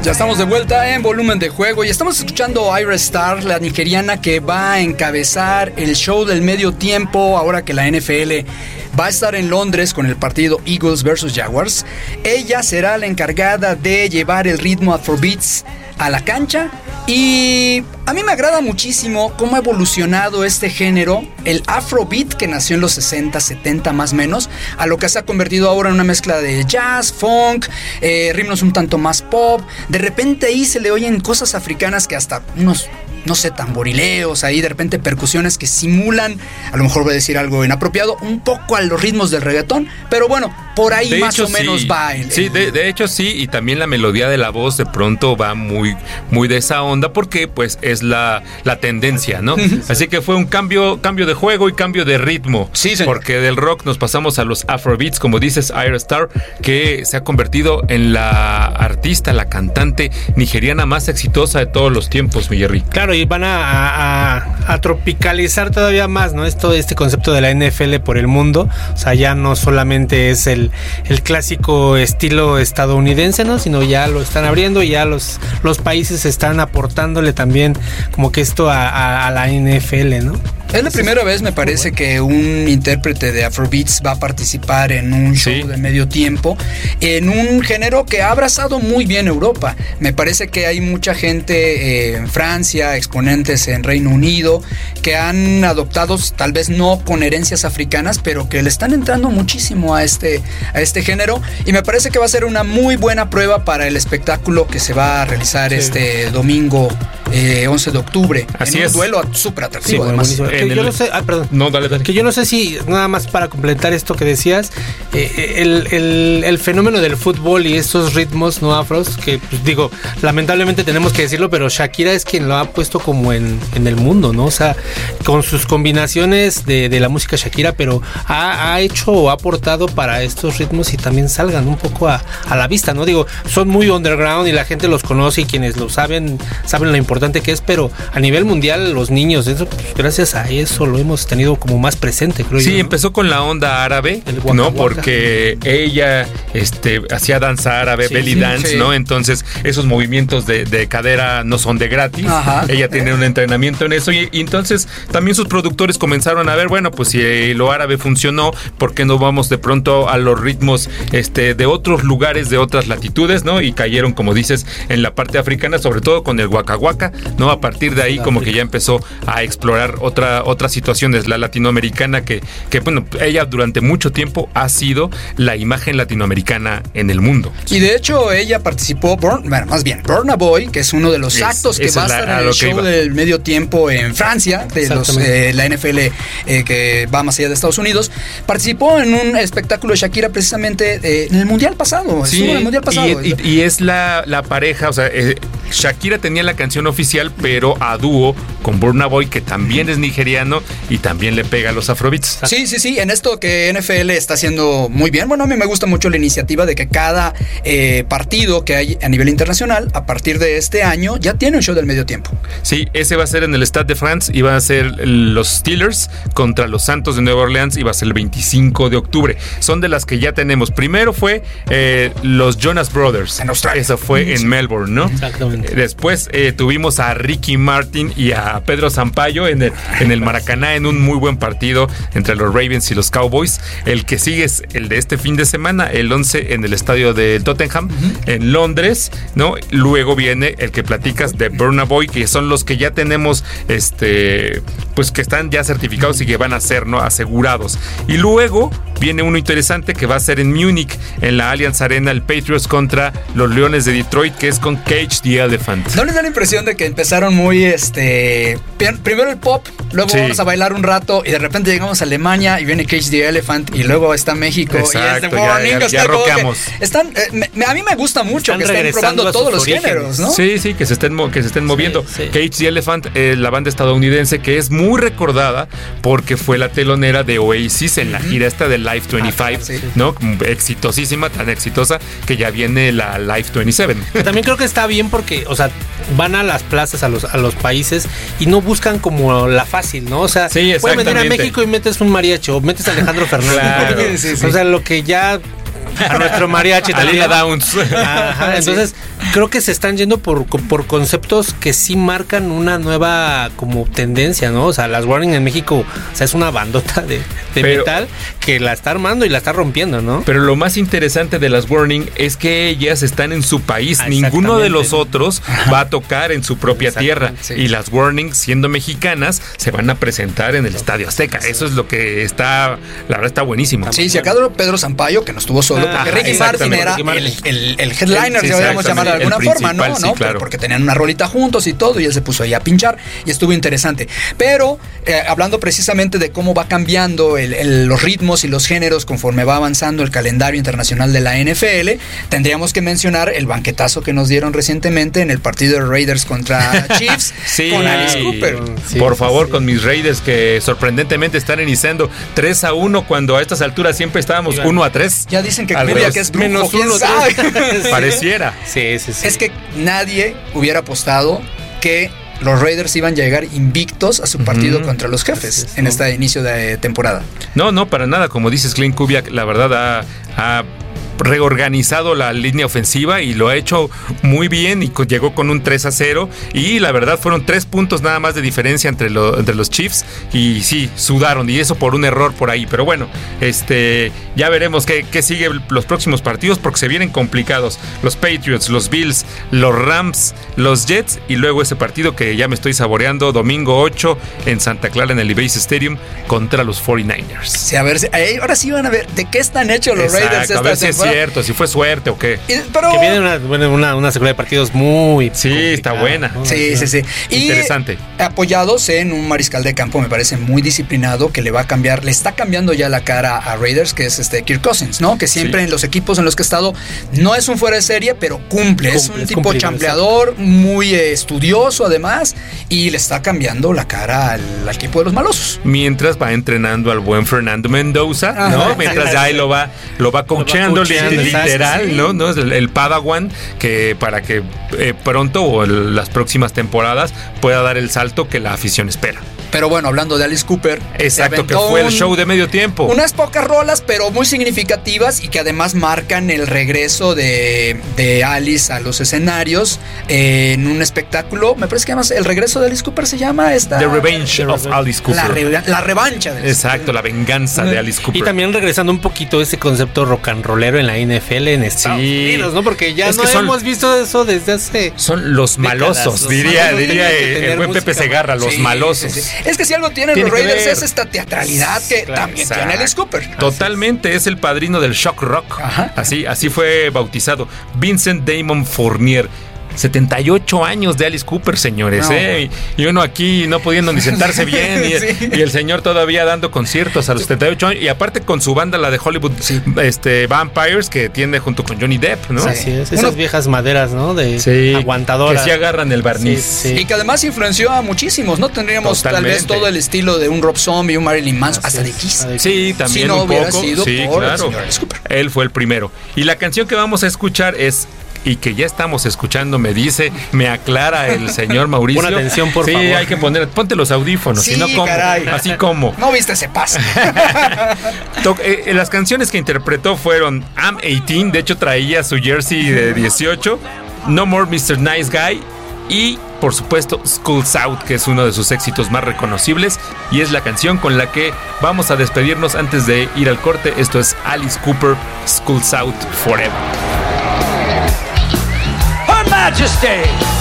Ya estamos de vuelta en Volumen de Juego y estamos escuchando a Ayra Starr, la nigeriana que va a encabezar el show del medio tiempo ahora que la NFL va a estar en Londres con el partido Eagles vs Jaguars. Ella será la encargada de llevar el ritmo Afrobeats a la cancha y a mí me agrada muchísimo cómo ha evolucionado este género, el Afrobeat que nació en los 60, 70 más o menos, a lo que se ha convertido ahora en una mezcla de jazz, funk, ritmos un tanto más pop. De repente ahí se le oyen cosas africanas que hasta unos, no sé, tamborileos, ahí de repente percusiones que simulan, a lo mejor voy a decir algo inapropiado, un poco a los ritmos del reggaetón, pero bueno, por ahí de más hecho, o menos sí, va. De hecho sí, y también la melodía de la voz de pronto va muy de esa onda, porque pues es la tendencia, ¿no? Así que fue un cambio de juego y cambio de ritmo, sí, porque del rock nos pasamos a los Afrobeats, como dices, Ayra Starr, que se ha convertido en la artista, la cantante nigeriana más exitosa de todos los tiempos, mi Jerry. Claro, y van a tropicalizar todavía más, ¿no? Este concepto de la NFL por el mundo. O sea, ya no solamente es el clásico estilo estadounidense, ¿no? Sino ya lo están abriendo y ya los países están aportándole también como que esto a la NFL, ¿no? Es la primera vez, me parece, que un intérprete de Afrobeats va a participar en un show de medio tiempo, en un género que ha abrazado muy bien Europa. Me parece que hay mucha gente en Francia, exponentes en Reino Unido, que han adoptado, tal vez no con herencias africanas, pero que le están entrando muchísimo a este género. Y me parece que va a ser una muy buena prueba para el espectáculo que se va a realizar este domingo 11 de octubre. Así en es. Un duelo súper atractivo, además. Que yo no sé, perdón. No, dale. Que yo no sé si, nada más para completar esto que decías, el fenómeno del fútbol y estos ritmos no afros, que pues, digo, lamentablemente tenemos que decirlo, pero Shakira es quien lo ha puesto como en el mundo, ¿no? O sea, con sus combinaciones de la música Shakira, pero ha hecho o ha aportado para estos ritmos y también salgan un poco a la vista, ¿no? Digo, son muy underground y la gente los conoce y quienes lo saben lo importante que es, pero a nivel mundial los niños, eso, pues, gracias a eso lo hemos tenido como más presente, creo yo. Sí, ¿no? Empezó con la onda árabe, Waka ¿no? Waka. Porque ella hacía danza árabe, belly dance, ¿no? Entonces, esos movimientos de cadera no son de gratis. Ajá. Ella tiene un entrenamiento en eso y entonces también sus productores comenzaron a ver, bueno, pues si lo árabe funcionó, ¿por qué no vamos de pronto a los ritmos de otros lugares, de otras latitudes, ¿no? Y cayeron, como dices, en la parte africana, sobre todo con el Waka Waka, ¿no? A partir de ahí como que ya empezó a explorar otras situaciones, la latinoamericana que bueno, ella durante mucho tiempo ha sido la imagen latinoamericana en el mundo. Y de hecho ella participó, Burna Boy, que es uno de los actos que va a estar en el show del medio tiempo en Francia, de la NFL que va más allá de Estados Unidos, participó en un espectáculo de Shakira precisamente en el Mundial pasado. Sí, en el Mundial pasado. Y es la pareja, o sea, Shakira tenía la canción oficial, pero a dúo con Burna Boy, que también es nigeriano y también le pega a los afrobeats. Sí, en esto que NFL está haciendo muy bien. Bueno, a mí me gusta mucho la iniciativa de que cada partido que hay a nivel internacional, a partir de este año, ya tiene un show del medio tiempo. Sí, ese va a ser en el Stade de France y va a ser los Steelers contra los Santos de Nueva Orleans y va a ser el 25 de octubre. Son de las que ya tenemos. Primero fue los Jonas Brothers. En Australia. Eso fue en Melbourne, ¿no? Exactamente. Después tuvimos a Ricky Martin y a Pedro Sampaio en el Maracaná en un muy buen partido entre los Ravens y los Cowboys. El que sigue es el de este fin de semana, el 11 en el estadio de Tottenham, en Londres, ¿no? Luego viene el que platicas de Burna Boy, que son los que ya tenemos, pues que están ya certificados y que van a ser, ¿no? Asegurados. Y luego viene uno interesante que va a ser en Múnich, en la Allianz Arena, el Patriots contra los Leones de Detroit, que es con Cage the Elephant. ¿No les da la impresión de que empezaron muy, primero el pop, luego vamos a bailar un rato y de repente llegamos a Alemania y viene Cage the Elephant y luego está México? Exacto, y es Warning, ya rockeamos. A mí me gusta mucho están que estén probando todos los géneros, ¿no? Sí, que se estén moviendo. Sí. Cage the Elephant, la banda estadounidense que es muy recordada porque fue la telonera de Oasis en la gira esta de Live 25, ¿no? Exitosísima, tan exitosa que ya viene la Live 27. También creo que está bien porque, o sea, van a las plazas, a los países y no buscan como la fácil, ¿no? O sea, puedes venir a México y metes un mariachi o metes a Alejandro Fernández. Claro. O sea, lo que ya a nuestro mariachi Alina Downs. Ajá, entonces creo que se están yendo por conceptos que sí marcan una nueva como tendencia, ¿no? O sea, las Warning en México, o sea, es una bandota de metal que la está armando y la está rompiendo, ¿no? Pero lo más interesante de las Warning es que ellas están en su país. Ninguno de los otros va a tocar en su propia tierra. Sí. Y las Warning, siendo mexicanas, se van a presentar en el Estadio Azteca. Eso es lo que está, la verdad está buenísimo. Sí, si acá Pedro Sampaio, que no estuvo solo, porque Ricky Martin era el headliner, si podríamos llamar de alguna forma, ¿no? Sí, claro. Porque tenían una rolita juntos y todo, y él se puso ahí a pinchar, y estuvo interesante. Pero, hablando precisamente de cómo va cambiando los ritmos y los géneros conforme va avanzando el calendario internacional de la NFL, tendríamos que mencionar el banquetazo que nos dieron recientemente en el partido de Raiders contra Chiefs, con Alice Cooper. Por favor, con mis Raiders, que sorprendentemente están iniciando 3-1, cuando a estas alturas siempre estábamos 1-3. Ya dicen que Curia, que es menos uno, pareciera. Sí. Es que nadie hubiera apostado que los Raiders iban a llegar invictos a su partido contra los Jefes en este inicio de temporada. No, para nada. Como dices, Glenn Kubiak, la verdad ha reorganizado la línea ofensiva y lo ha hecho muy bien, y llegó con un 3-0, y la verdad fueron 3 puntos nada más de diferencia entre los Chiefs, y sí, sudaron, y eso por un error por ahí. Pero bueno, ya veremos qué sigue los próximos partidos, porque se vienen complicados. Los Patriots, los Bills, los Rams, los Jets, y luego ese partido que ya me estoy saboreando, domingo 8 en Santa Clara, en el Levi's Stadium, contra los 49ers. Sí, a ver, ahora sí van a ver de qué están hechos los Raiders esta temporada. Cierto, si fue suerte o qué. Pero que viene una secuela de partidos muy está buena. ¿No? Sí. Interesante. Y apoyados en un mariscal de campo, me parece muy disciplinado, que le está cambiando ya la cara a Raiders, que es Kirk Cousins, ¿no? Que siempre en los equipos en los que ha estado no es un fuera de serie, pero cumple. Es un tipo champleador, muy estudioso además, y le está cambiando la cara al equipo de los malosos. Mientras va entrenando al buen Fernando Mendoza, ¿no? Mientras ya lo va coacheando literal, ¿no? Es el Padawan, que para que pronto o las próximas temporadas pueda dar el salto que la afición espera. Pero bueno, hablando de Alice Cooper, exacto, que fue el show de medio tiempo. Unas pocas rolas, pero muy significativas, y que además marcan el regreso de Alice a los escenarios en un espectáculo. Me parece que además el regreso de Alice Cooper se llama The Revenge of Alice Cooper. La revancha de Alice Exacto, la venganza de Alice Cooper. Y también regresando un poquito ese concepto rock and rollero en la NFL en Estados Unidos, ¿no? Porque ya hemos visto eso desde hace. Son los malosos, diría el buen Pepe Segarra, los malosos. Sí. Es que si algo tienen los Raiders es esta teatralidad que también tiene Alice Cooper. Totalmente, es el padrino del shock rock. Ajá. Así fue bautizado. Vincent Damon Fournier. 78 años de Alice Cooper, señores, y uno aquí no pudiendo ni sentarse bien, y el señor todavía dando conciertos a los 78 años, y aparte con su banda, la de Hollywood Vampires, que tiene junto con Johnny Depp, ¿no? Así es, esas viejas maderas, ¿no? Aguantadoras. Que sí agarran el barniz. Sí. Y que además influenció a muchísimos, ¿no? Tendríamos tal vez todo el estilo de un Rob Zombie, un Marilyn Manson, hasta de Kiss. Sí, también si no un hubiera poco. Sido por el señor Alice Cooper. Él fue el primero. Y la canción que vamos a escuchar es, y que ya estamos escuchando, me aclara el señor Mauricio. Pon atención, por favor. Sí, hay que ponte los audífonos, sí, si no, ¿cómo? Caray. Así como. No viste ese paso. Las canciones que interpretó fueron I'm 18, de hecho traía su jersey de 18, No More Mr. Nice Guy, y por supuesto School's Out, que es uno de sus éxitos más reconocibles, y es la canción con la que vamos a despedirnos antes de ir al corte. Esto es Alice Cooper, School's Out Forever. Majesty.